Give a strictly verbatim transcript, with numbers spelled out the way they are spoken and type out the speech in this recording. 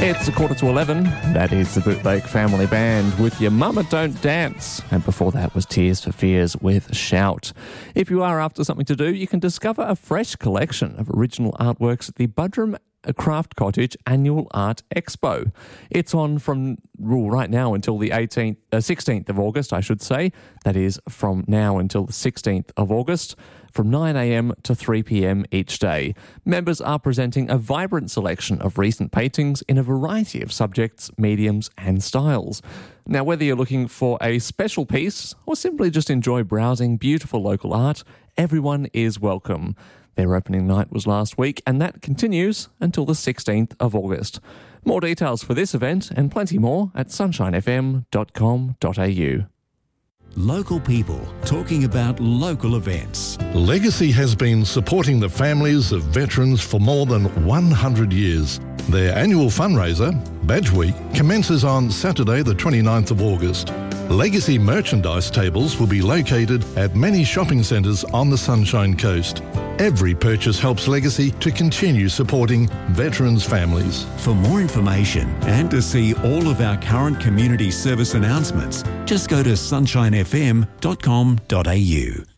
It's a quarter to eleven. That is the Bootleg Family Band with Your Mama Don't Dance. And before that was Tears for Fears with Shout. If you are after something to do, you can discover a fresh collection of original artworks at the Budrum Craft Cottage Annual Art Expo. It's on from well, right now until the eighteenth, uh, sixteenth of August, I should say. That is from now until the sixteenth of August, from nine a.m. to three p.m. each day. Members are presenting a vibrant selection of recent paintings in a variety of subjects, mediums and styles. Now, whether you're looking for a special piece or simply just enjoy browsing beautiful local art, everyone is welcome. Their opening night was last week, and that continues until the sixteenth of August. More details for this event and plenty more at sunshine f m dot com dot a u. Local people talking about local events. Legacy has been supporting the families of veterans for more than one hundred years. Their annual fundraiser, Badge Week, commences on Saturday the twenty-ninth of August. Legacy merchandise tables will be located at many shopping centres on the Sunshine Coast. Every purchase helps Legacy to continue supporting veterans' families. For more information and to see all of our current community service announcements, just go to sunshine f m dot com dot a u.